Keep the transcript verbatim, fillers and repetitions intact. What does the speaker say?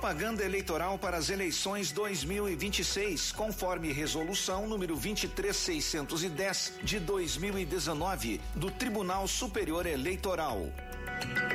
Propaganda eleitoral para as eleições dois mil e vinte e seis, conforme resolução número vinte e três mil seiscentos e dez de dois mil e dezenove do Tribunal Superior Eleitoral.